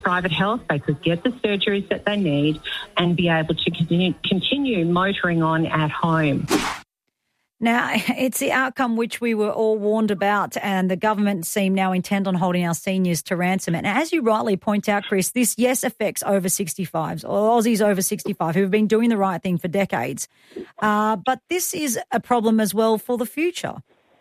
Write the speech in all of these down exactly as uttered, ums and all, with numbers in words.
private health, they could get the surgeries that they need and be able to continue, continue motoring on at home. Now, it's the outcome which we were all warned about, and the government seem now intent on holding our seniors to ransom. And as you rightly point out, Chris, this, yes, affects over sixty-fives, or Aussies over sixty-five, who have been doing the right thing for decades. Uh, but this is a problem as well for the future.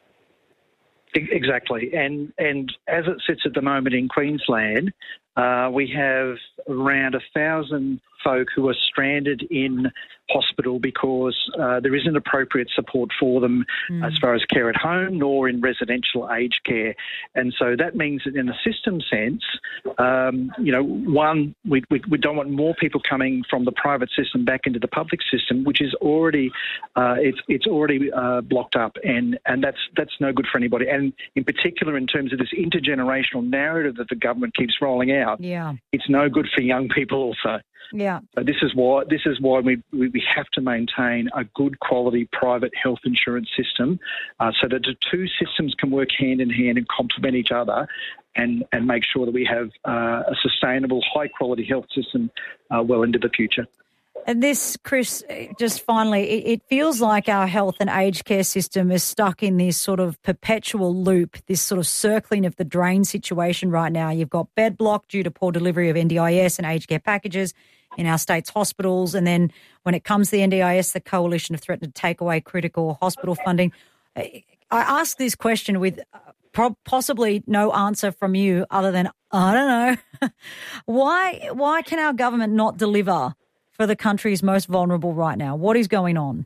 Exactly. And, and as it sits at the moment in Queensland, uh, we have around a thousand folk who are stranded in hospital because uh, there isn't appropriate support for them mm. as far as care at home nor in residential aged care. And so that means that in a system sense, um, you know, one, we, we, we don't want more people coming from the private system back into the public system, which is already, uh, it's it's already uh, blocked up, and, and that's that's no good for anybody. And in particular, in terms of this intergenerational narrative that the government keeps rolling out, yeah. it's no good for young people also. Yeah. So this is why this is why we we have to maintain a good quality private health insurance system, uh, so that the two systems can work hand in hand and complement each other, and and make sure that we have uh, a sustainable, high quality health system uh, well into the future. And this, Chris, just finally, it, it feels like our health and aged care system is stuck in this sort of perpetual loop, this sort of circling of the drain situation right now. You've got bed block due to poor delivery of N D I S and aged care packages in our state's hospitals. And then when it comes to the N D I S, the coalition have threatened to take away critical hospital funding. I ask this question with possibly no answer from you other than, I don't know. why, why can our government not deliver for the country's most vulnerable right now? What is going on?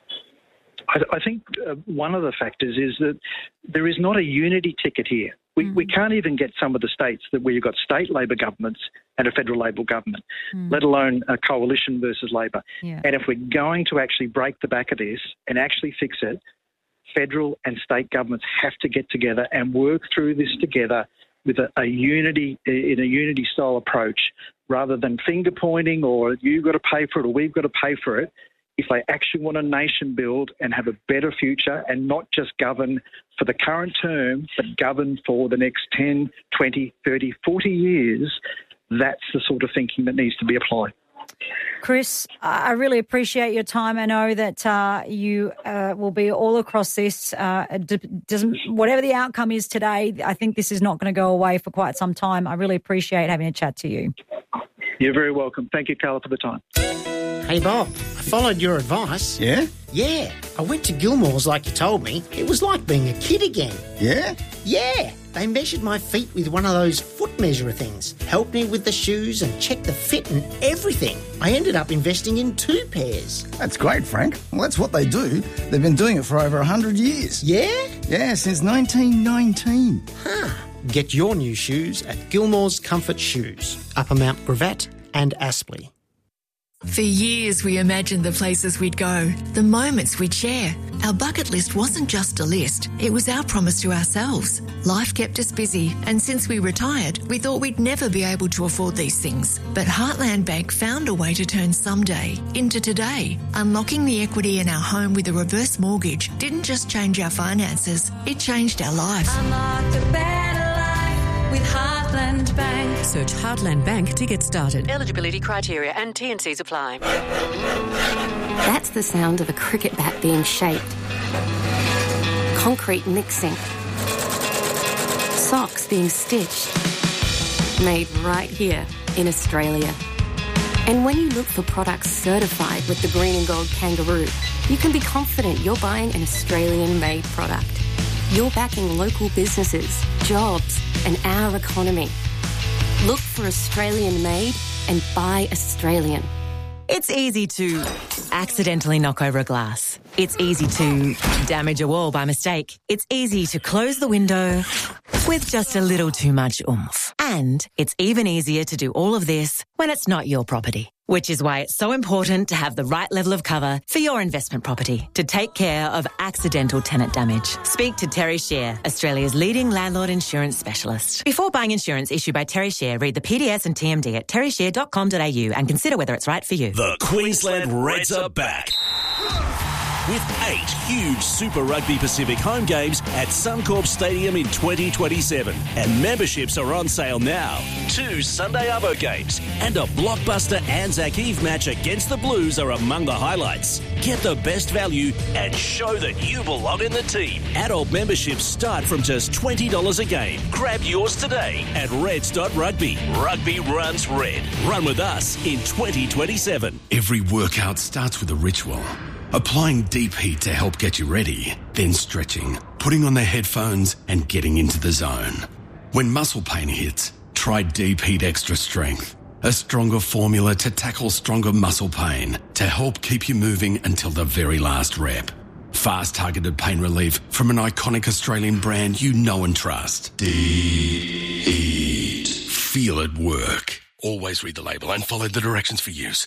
I, I think uh, one of the factors is that there is not a unity ticket here. We, mm. we can't even get some of the states that where you've got state Labor governments and a federal Labor government, mm. let alone a coalition versus Labor. Yeah. And if we're going to actually break the back of this and actually fix it, federal and state governments have to get together and work through this together with a, a unity, in a unity style approach, rather than finger pointing or you've got to pay for it or we've got to pay for it. If they actually want a nation build and have a better future and not just govern for the current term, but govern for the next ten, twenty, thirty, forty years, that's the sort of thinking that needs to be applied. Chris, I really appreciate your time. I know that uh, you uh, will be all across this. Uh, doesn't whatever the outcome is today, I think this is not going to go away for quite some time. I really appreciate having a chat to you. You're very welcome. Thank you, Carla, for the time. Hey, Bob, I followed your advice. Yeah? Yeah. I went to Gilmore's like you told me. It was like being a kid again. Yeah? Yeah. They measured my feet with one of those foot measurer things, helped me with the shoes and checked the fit and everything. I ended up investing in two pairs. That's great, Frank. Well, that's what they do. They've been doing it for over one hundred years. Yeah? Yeah, since nineteen nineteen. Huh. Get your new shoes at Gilmore's Comfort Shoes, Upper Mount Gravatt and Aspley. For years, we imagined the places we'd go, the moments we'd share. Our bucket list wasn't just a list, it was our promise to ourselves. Life kept us busy, and since we retired, we thought we'd never be able to afford these things. But Heartland Bank found a way to turn someday into today. Unlocking the equity in our home with a reverse mortgage didn't just change our finances, it changed our life. Unlock a better life with Heartland Bank. Search Heartland Bank to get started. Eligibility criteria and T and Cs apply. That's the sound of a cricket bat being shaped. Concrete mixing. Socks being stitched. Made right here in Australia. And when you look for products certified with the green and gold kangaroo, you can be confident you're buying an Australian-made product. You're backing local businesses, jobs, and our economy. Look for Australian-made and buy Australian. It's easy to accidentally knock over a glass. It's easy to damage a wall by mistake. It's easy to close the window with just a little too much oomph. And it's even easier to do all of this when it's not your property. Which is why it's so important to have the right level of cover for your investment property to take care of accidental tenant damage. Speak to Terry Shear, Australia's leading landlord insurance specialist. Before buying insurance issued by Terry Shear, read the P D S and T M D at terry shear dot com dot a u and consider whether it's right for you. The Queensland Reds are back. with eight huge Super Rugby Pacific home games at Suncorp Stadium in twenty twenty-seven. And memberships are on sale now. Two Sunday Arvo games and a blockbuster Anzac Eve match against the Blues are among the highlights. Get the best value and show that you belong in the team. Adult memberships start from just twenty dollars a game. Grab yours today at reds dot rugby. Rugby runs red. Run with us in twenty twenty-seven. Every workout starts with a ritual. Applying deep heat to help get you ready, then stretching, putting on the headphones and getting into the zone. When muscle pain hits, try Deep Heat Extra Strength, a stronger formula to tackle stronger muscle pain to help keep you moving until the very last rep. Fast targeted pain relief from an iconic Australian brand you know and trust. Deep Heat. Feel it work. Always read the label and follow the directions for use.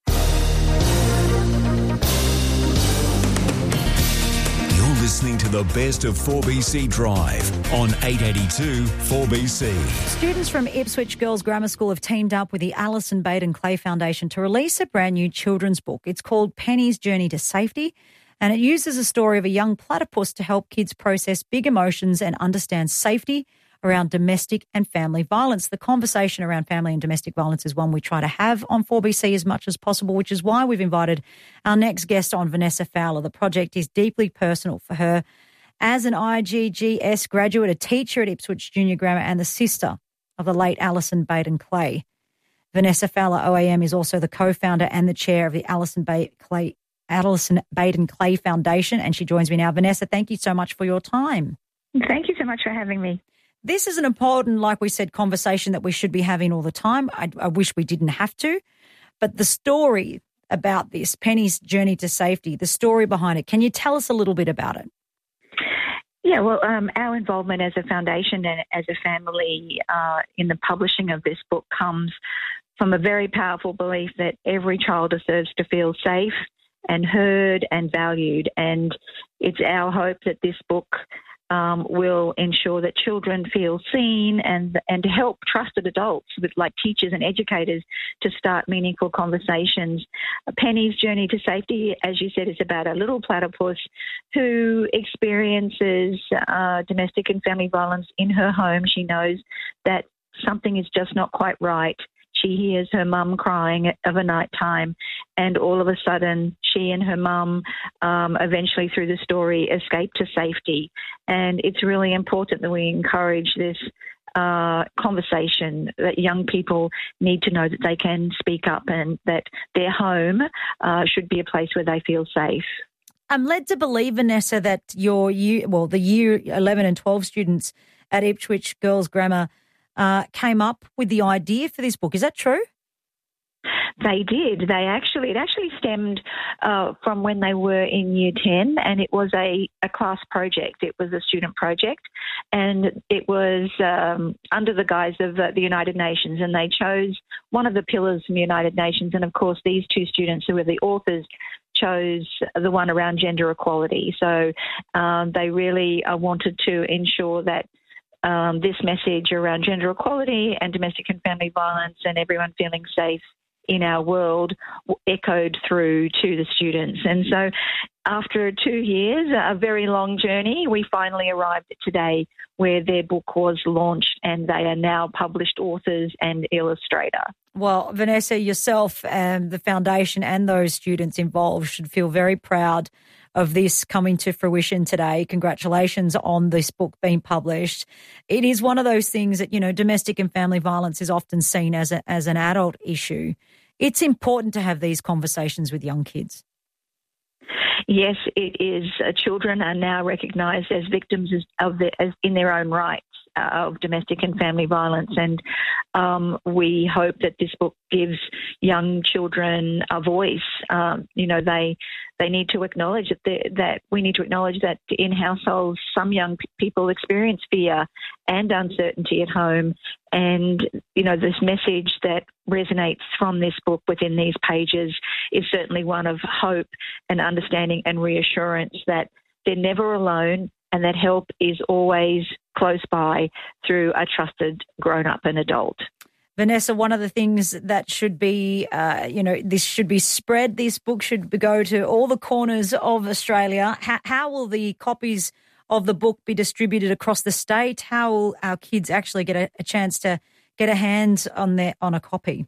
Listening to the best of four B C Drive on eight eighty-two four B C. Students from Ipswich Girls Grammar School have teamed up with the Alison Baden-Clay Foundation to release a brand new children's book. It's called Penny's Journey to Safety, and it uses a story of a young platypus to help kids process big emotions and understand safety around domestic and family violence. The conversation around family and domestic violence is one we try to have on four B C as much as possible, which is why we've invited our next guest on, Vanessa Fowler. The project is deeply personal for her. As an I G G S graduate, a teacher at Ipswich Junior Grammar and the sister of the late Alison Baden-Clay, Vanessa Fowler O A M is also the co-founder and the chair of the Alison Baden-Clay, Alison Baden-Clay Foundation, and she joins me now. Vanessa, thank you so much for your time. Thank you so much for having me. This is an important, like we said, conversation that we should be having all the time. I, I wish we didn't have to. But the story about this, Penny's Journey to Safety, the story behind it, can you tell us a little bit about it? Yeah, well, um, our involvement as a foundation and as a family uh, in the publishing of this book comes from a very powerful belief that every child deserves to feel safe and heard and valued. And it's our hope that this book Um, will ensure that children feel seen and and to help trusted adults with like teachers and educators to start meaningful conversations. Penny's Journey to Safety, as you said, is about a little platypus who experiences uh, domestic and family violence in her home. She knows that something is just not quite right. She hears her mum crying of a night time, and all of a sudden she and her mum um, eventually through the story escape to safety. And it's really important that we encourage this uh, conversation, that young people need to know that they can speak up and that their home uh, should be a place where they feel safe. I'm led to believe, Vanessa, that your year, well, the year eleven and twelve students at Ipswich Girls Grammar Uh, came up with the idea for this book. Is that true? They did. They actually, it actually stemmed uh, from when they were in year ten, and it was a, a class project. It was a student project, and it was um, under the guise of uh, the United Nations, and they chose one of the pillars from the United Nations. And of course, these two students who were the authors chose the one around gender equality. So um, they really uh, wanted to ensure that Um, this message around gender equality and domestic and family violence and everyone feeling safe in our world echoed through to the students. And so after two years, a very long journey, we finally arrived at today where their book was launched and they are now published authors and illustrator. Well, Vanessa, yourself and the foundation and those students involved should feel very proud of this coming to fruition today. Congratulations on this book being published. It is one of those things that, you know, domestic and family violence is often seen as a, as an adult issue. It's important to have these conversations with young kids. Yes, it is. Uh, children are now recognised as victims of the, as in their own rights uh, of domestic and family violence, and um, we hope that this book gives young children a voice. Um, you know, they they need to acknowledge that they, that we need to acknowledge that in households, some young p- people experience fear and uncertainty at home, and you know, this message that resonates from this book within these pages is certainly one of hope and understanding and reassurance that they're never alone and that help is always close by through a trusted grown-up and adult. Vanessa, one of the things that should be, uh, you know, this should be spread. This book should go to all the corners of Australia. How, how will the copies of the book be distributed across the state? How will our kids actually get a, a chance to get a hand on their on a copy?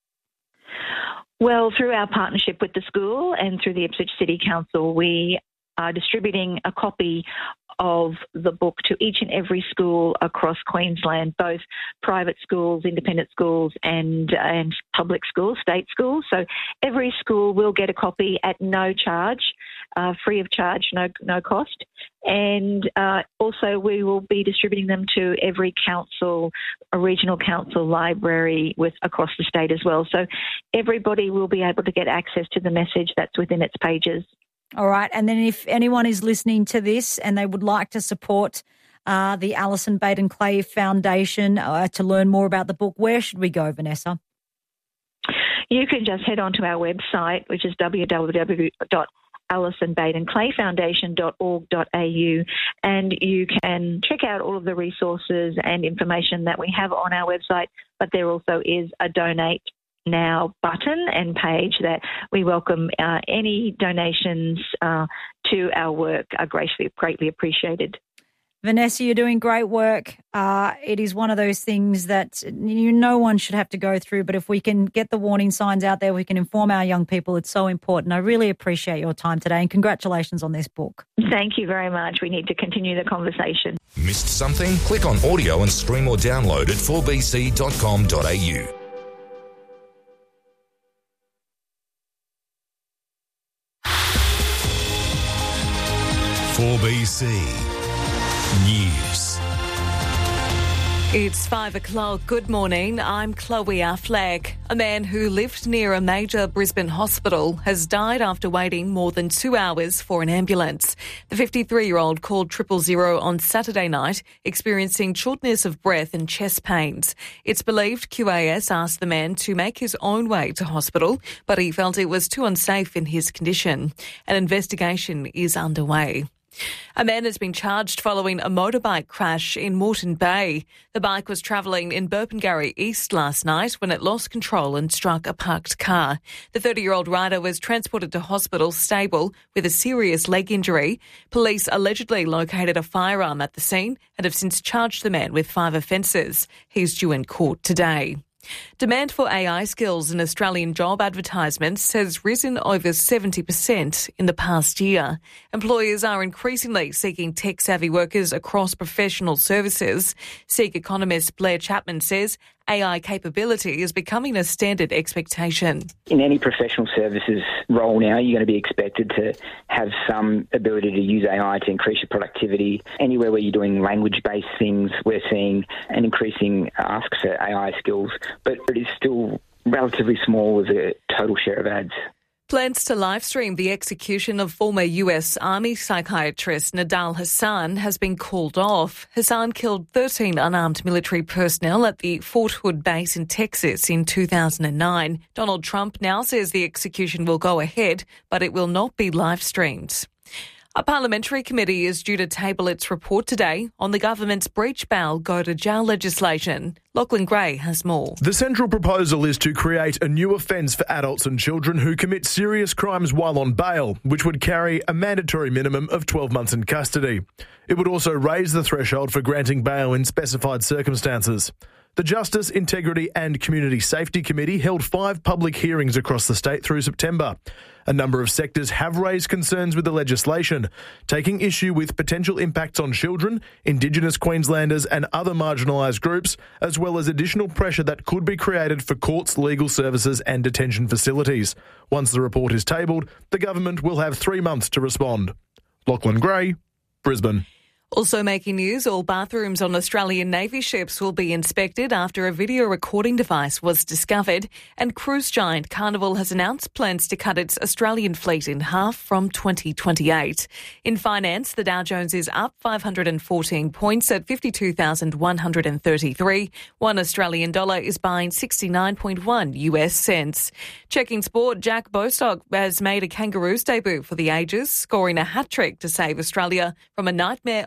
Well, through our partnership with the school and through the Ipswich City Council, we are distributing a copy of the book to each and every school across Queensland, both private schools, independent schools and and public schools, state schools. So every school will get a copy at no charge, uh, free of charge, no no cost. And uh, also we will be distributing them to every council, a regional council library with across the state as well. So everybody will be able to get access to the message that's within its pages. All right. And then if anyone is listening to this and they would like to support uh, the Alison Baden-Clay Foundation uh, to learn more about the book, where should we go, Vanessa? You can just head on to our website, which is w w w dot alison baden clay foundation dot org dot a u, and you can check out all of the resources and information that we have on our website, but there also is a donate now button and page that we welcome uh, any donations uh, to our work are greatly, greatly appreciated. Vanessa, you're doing great work. Uh, it is one of those things that you, no one should have to go through, but if we can get the warning signs out there, we can inform our young people. It's so important. I really appreciate your time today and congratulations on this book. Thank you very much. We need to continue the conversation. Missed something? Click on audio and stream or download at four b c dot com dot a u. four B C News. It's five o'clock. Good morning. I'm Chloe Affleck. A man who lived near a major Brisbane hospital has died after waiting more than two hours for an ambulance. The fifty-three-year-old called triple zero on Saturday night, experiencing shortness of breath and chest pains. It's believed Q A S asked the man to make his own way to hospital, but he felt it was too unsafe in his condition. An investigation is underway. A man has been charged following a motorbike crash in Moreton Bay. The bike was travelling in Burpengary East last night when it lost control and struck a parked car. The thirty-year-old rider was transported to hospital stable with a serious leg injury. Police allegedly located a firearm at the scene and have since charged the man with five offences. He's due in court today. Demand for A I skills in Australian job advertisements has risen over seventy percent in the past year. Employers are increasingly seeking tech-savvy workers across professional services. Seek economist Blair Chapman says A I capability is becoming a standard expectation. In any professional services role now, you're going to be expected to have some ability to use A I to increase your productivity. Anywhere where you're doing language-based things, we're seeing an increasing ask for A I skills, but it is still relatively small as a total share of ads. Plans to livestream the execution of former U S Army psychiatrist Nidal Hasan has been called off. Hasan killed thirteen unarmed military personnel at the Fort Hood base in Texas in two thousand nine. Donald Trump now says the execution will go ahead, but it will not be live-streamed. A parliamentary committee is due to table its report today on the government's breach bail go to jail legislation. Lachlan Gray has more. The central proposal is to create a new offence for adults and children who commit serious crimes while on bail, which would carry a mandatory minimum of twelve months in custody. It would also raise the threshold for granting bail in specified circumstances. The Justice, Integrity and Community Safety Committee held five public hearings across the state through September. A number of sectors have raised concerns with the legislation, taking issue with potential impacts on children, Indigenous Queenslanders and other marginalised groups, as well as additional pressure that could be created for courts, legal services and detention facilities. Once the report is tabled, the government will have three months to respond. Lachlan Gray, Brisbane. Also making news, all bathrooms on Australian Navy ships will be inspected after a video recording device was discovered, and cruise giant Carnival has announced plans to cut its Australian fleet in half from twenty twenty-eight. In finance, the Dow Jones is up five hundred fourteen points at fifty-two thousand one hundred thirty-three. One Australian dollar is buying sixty-nine point one U S cents. Checking sport, Jack Bostock has made a Kangaroos debut for the ages, scoring a hat-trick to save Australia from a nightmare on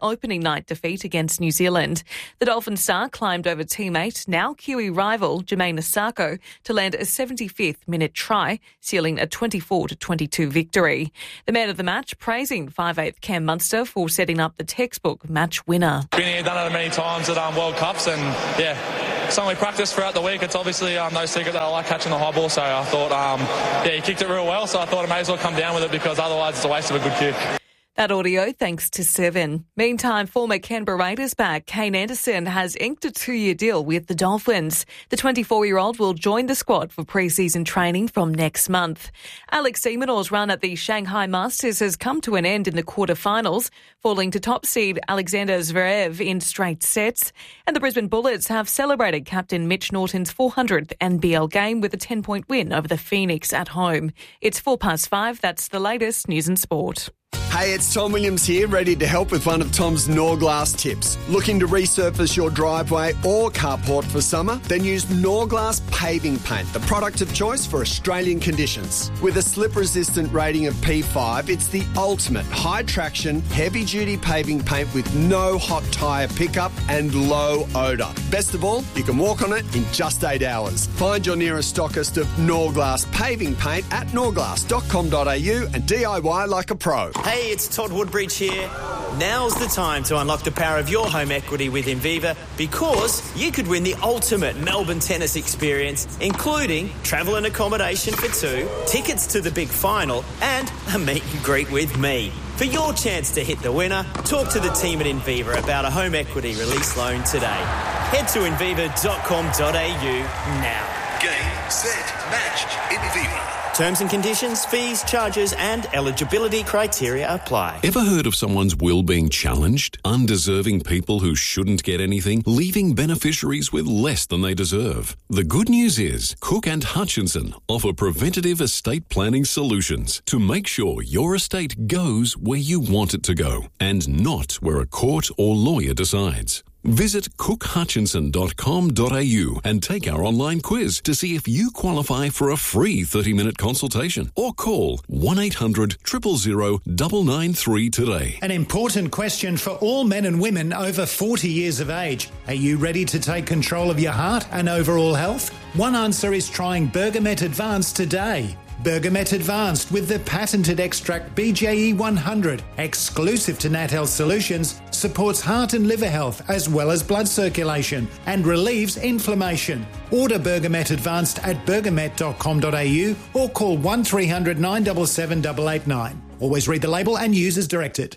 opening night defeat against New Zealand. The Dolphin star climbed over teammate, now Kiwi rival, Jermaine Asako, to land a seventy-fifth minute try, sealing a twenty-four to twenty-two victory. The man of the match praising five eighth Cam Munster for setting up the textbook match winner. Been here, done it many times at um, World Cups, and yeah, something we practice throughout the week. It's obviously um, no secret that I like catching the high ball, so I thought, um, yeah, he kicked it real well, so I thought I may as well come down with it because otherwise it's a waste of a good kick. That audio thanks to Seven. Meantime, former Canberra Raiders back Kane Anderson has inked a two-year deal with the Dolphins. The twenty-four-year-old will join the squad for pre-season training from next month. Alex de Minaur's run at the Shanghai Masters has come to an end in the quarterfinals, falling to top seed Alexander Zverev in straight sets. And the Brisbane Bullets have celebrated captain Mitch Norton's four hundredth N B L game with a ten-point win over the Phoenix at home. It's four past five. That's the latest news and sport. Hey, it's Tom Williams here, ready to help with one of Tom's Norglass tips. Looking to resurface your driveway or carport for summer? Then use Norglass Paving Paint, the product of choice for Australian conditions. With a slip-resistant rating of P five, it's the ultimate high-traction, heavy-duty paving paint with no hot tyre pickup and low odour. Best of all, you can walk on it in just eight hours. Find your nearest stockist of Norglass Paving Paint at norglass dot com dot a u and D I Y like a pro. Hey, it's Todd Woodbridge here. Now's the time to unlock the power of your home equity with Inviva, because you could win the ultimate Melbourne tennis experience, including travel and accommodation for two, tickets to the big final, and a meet and greet with me. For your chance to hit the winner, talk to the team at Inviva about a home equity release loan today. Head to inviva dot com dot a u now. Game, set, match, Inviva. Terms and conditions, fees, charges and eligibility criteria apply. Ever heard of someone's will being challenged? Undeserving people who shouldn't get anything, leaving beneficiaries with less than they deserve. The good news is Cook and Hutchinson offer preventative estate planning solutions to make sure your estate goes where you want it to go and not where a court or lawyer decides. Visit cook hutchinson dot com dot a u and take our online quiz to see if you qualify for a free thirty-minute consultation, or call one eight hundred, zero zero zero, nine nine three today. An important question for all men and women over forty years of age. Are you ready to take control of your heart and overall health? One answer is trying Bergamet Advanced today. Bergamet Advanced with the patented extract B J E one hundred, exclusive to Nat Health Solutions, supports heart and liver health as well as blood circulation and relieves inflammation. Order Bergamet Advanced at bergamet dot com dot a u or call one three hundred, nine seven seven, eight eight nine. Always read the label and use as directed.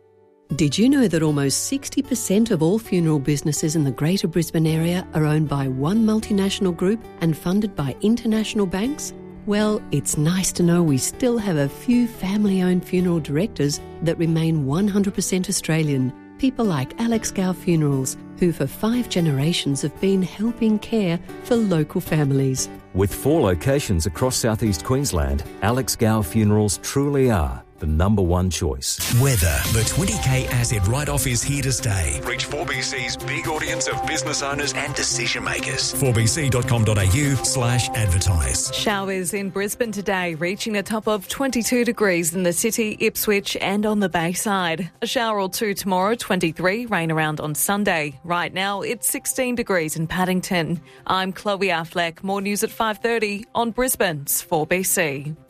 Did you know that almost sixty percent of all funeral businesses in the Greater Brisbane area are owned by one multinational group and funded by international banks? Well, it's nice to know we still have a few family-owned funeral directors that remain one hundred percent Australian. People like Alex Gow Funerals, who for five generations have been helping care for local families. With four locations across southeast Queensland, Alex Gow Funerals truly are the number one choice. Weather. The twenty K asset write-off is here to stay. Reach four B C's big audience of business owners and decision makers. four b c dot com dot a u slash advertise. Showers in Brisbane today, reaching a top of twenty-two degrees in the city, Ipswich and on the Bayside. A shower or two tomorrow, twenty-three, rain around on Sunday. Right now, it's sixteen degrees in Paddington. I'm Chloe Affleck. More news at five thirty on Brisbane's four B C.